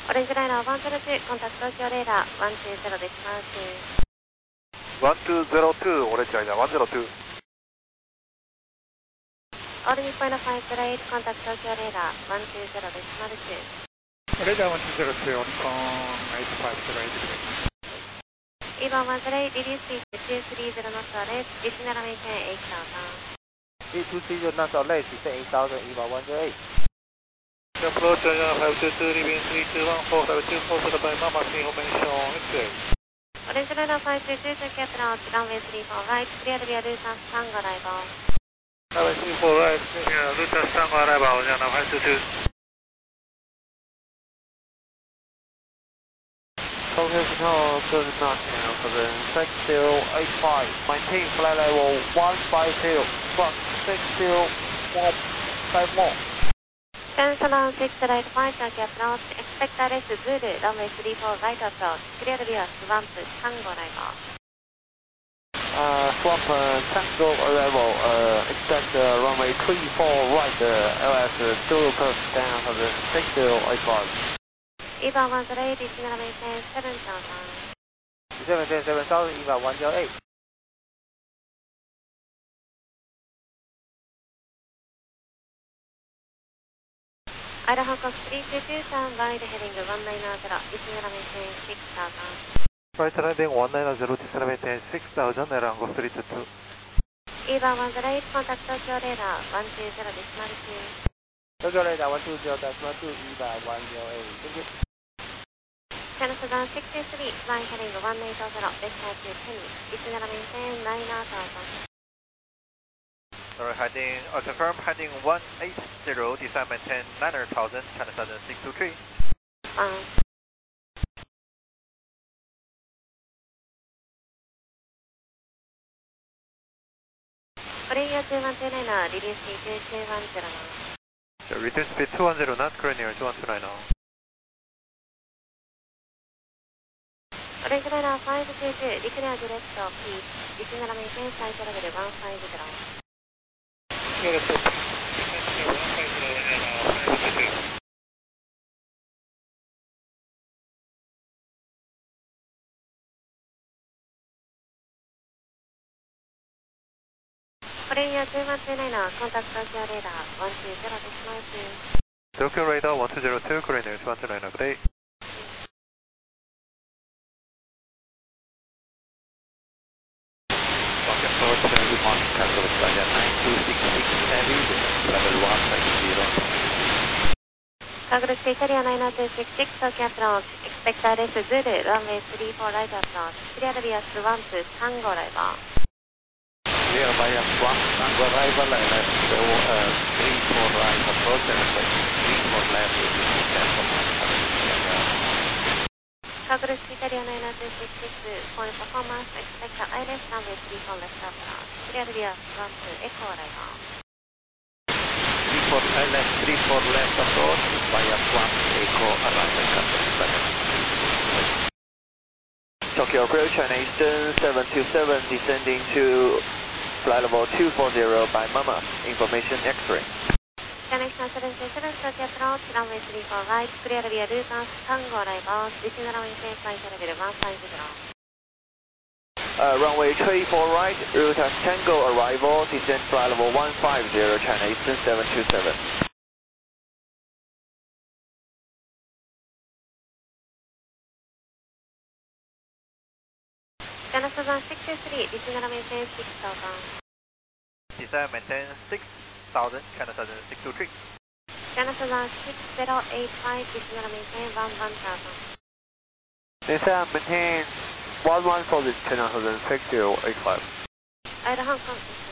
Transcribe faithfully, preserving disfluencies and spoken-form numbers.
オレンジライナーいちゼロに、コンタクト東京レーダーいちにゼロデシマルツー。 いちにゼロに、オレンジライナーいちゼロに。 オール日本のファイブレイド、コンタクト東京レーダーいちにゼロデシマルツー。 レーダーいちゼロに、オリコンはちごゼロはち。 イーバンいちゼロに、リリースピードにさんゼロノットレース、リスナーメイテンはちさんぜん。 にさんゼロノットレース、リスナーはちゼロいちゼロはち。 Approach five two two, leaving three two one four five two four zero by Mama, information X-ray. オレンジライナーいちにゼロに、キャプテン、ランウェイスリーフォーライト、クリアルビアルータスタンゴライバー。 Runway three four right, clear, Lutas Tango arrival, Jana five two two. Focus control, good enough, for the six zero eight five, maintain flight level one five zero, plus six zero one five one. Ten seven six right, five target approach, expect R S Zulu, runway three four right approach, clear via swamp, Tango arrival. Uh, swamp uh, Tango arrival, uh, expect uh, runway three four right, uh, L S Zulu curve down for the six zero eight five. E V A one zero eight, listener maintain seven thousand. seven ten seven thousand, E V A one zero eight. Idaho Hong Kong three two two, turn right heading one nine zero, listener maintain six thousand. Right landing one nine zero, descend maintain six thousand, Erango three two two. E V A one zero eight, contact Tokyo radar one two zero decimal two. Tokyo radar one two zero decimal two, E V A one zero eight. Thank you. Channel seven six two three, flying heading one eight zero, descend to Penny, listener maintain nine thousand. Sorry, heading, uh, confirm heading one eight zero, descend maintain nine thousand, Channel seven six two three. Um. オレンジtwo one two nine, release speed two one zero now. So return speed two one zero knots, current near two one two nine now. オレンジライナーfive two two, declare direct P, listener maintain flight level one five zero. Clear the one five zero, Erango five two two. オレンジtwo one two nine, contact Tokyo radar one two zero decimal two. Tokyo radar one two zero two, current near two one two nine now. Good day. Rocket approach, good morning, Capital Australia nine two six six heavy, level one five zero. Target Italia nine two six six, Tokyo approach, expect R S Zulu, runway three four right approach, clear via swamp, Tango arrival. Clear via swamp, Tango arrival, L S uh, three four right approach, and three four left, cancel my Target Italia nine two six six, point performance, expect I L S runway three four left approach, clear via swamp, Echo arrival. three four L S three four left approach, via swamp, Echo arrival, Capital Australia. Tokyo approach, China Eastern seven two seven, descending to flight level two four zero by Mama, information X-ray. China Eastern seven two seven, Tokyo approach, runway three four right, clear via Lutas, Tango arrival, listener maintain flight level one five zero. Uh, runway three four right, Lutas Tango arrival, descend flight level one five zero, China Eastern seven two seven. China seven six two three, listener maintain six thousand. Descend maintain six thousand, Channel seven six two three. China seven six zero eight five, listener maintain one one thousand. Descend maintain one one for the China seven six zero eight five. Idaho Hong Kong